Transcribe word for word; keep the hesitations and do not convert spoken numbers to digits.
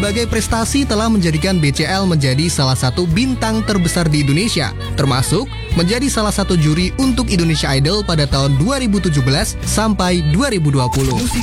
Berbagai prestasi telah menjadikan B C L menjadi salah satu bintang terbesar di Indonesia, termasuk menjadi salah satu juri untuk Indonesia Idol pada tahun dua ribu tujuh belas sampai dua ribu dua puluh. Musik